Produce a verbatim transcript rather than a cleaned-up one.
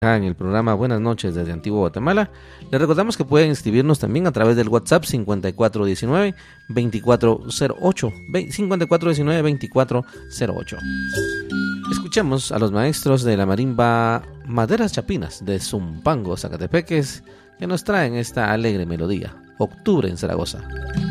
en el programa Buenas noches desde Antigua Guatemala. Les recordamos que pueden inscribirnos también a través del WhatsApp cincuenta y cuatro diecinueve veinticuatro cero ocho, cincuenta y cuatro diecinueve veinticuatro cero ocho. Escuchemos a los maestros de la marimba Maderas Chapinas de Zumpango, Zacatepeques, que nos traen esta alegre melodía, Octubre en Zaragoza.